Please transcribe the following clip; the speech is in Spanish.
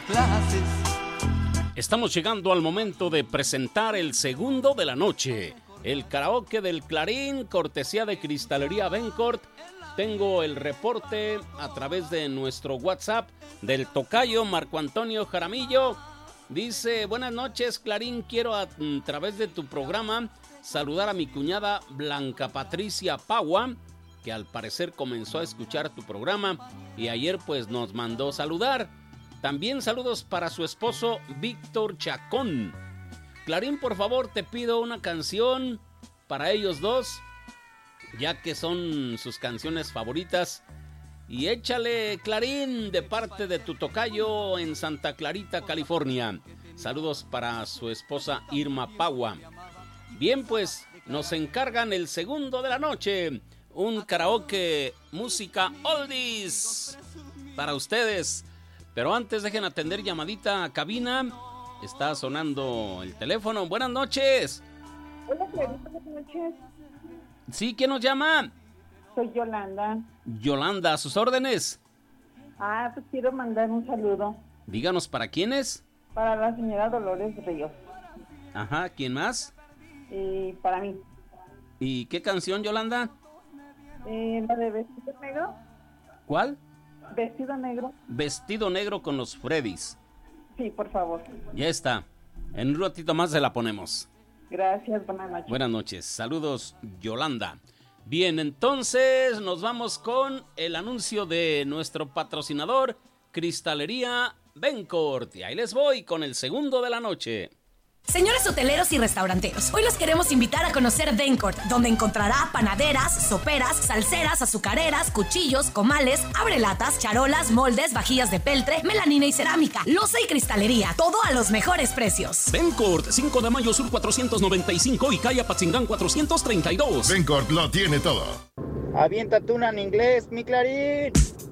clases. Estamos llegando al momento de presentar el segundo de la noche. El karaoke del Clarín, cortesía de Cristalería Bencourt. Tengo el reporte a través de nuestro WhatsApp del tocayo Marco Antonio Jaramillo. Dice, buenas noches Clarín, quiero a través de tu programa saludar a mi cuñada Blanca Patricia Pagua, que al parecer comenzó a escuchar tu programa y ayer pues nos mandó saludar. También saludos para su esposo Víctor Chacón. Clarín, por favor, te pido una canción para ellos dos, ya que son sus canciones favoritas. Y échale, Clarín, de parte de tu tocayo en Santa Clarita, California. Saludos para su esposa Irma Pagua. Bien, pues, nos encargan el segundo de la noche. Un karaoke, música oldies para ustedes. Pero antes dejen atender llamadita a cabina. Está sonando el teléfono. Buenas noches. Hola, Clarita, buenas noches. Sí, ¿quién nos llama? Soy Yolanda. Yolanda, ¿a sus órdenes? Pues quiero mandar un saludo. Díganos, ¿para quiénes? Para la señora Dolores Ríos. Ajá, ¿quién más? Y para mí. ¿Y qué canción, Yolanda? La de Vestido Negro. ¿Cuál? Vestido Negro. Vestido Negro con los Freddys. Sí, por favor. Ya está. En un ratito más se la ponemos. Gracias, buenas noches. Buenas noches. Saludos, Yolanda. Bien, entonces nos vamos con el anuncio de nuestro patrocinador, Cristalería Bencourt. Y ahí les voy con el segundo de la noche. Señores hoteleros y restauranteros, hoy los queremos invitar a conocer Bencourt, donde encontrará panaderas, soperas, salseras, azucareras, cuchillos, comales, abrelatas, charolas, moldes, vajillas de peltre, melamina y cerámica, loza y cristalería, todo a los mejores precios. Bencourt, 5 de mayo sur 495 y calle Apatzingán 432. Bencourt lo tiene todo. Aviéntate una en inglés, mi Clarín.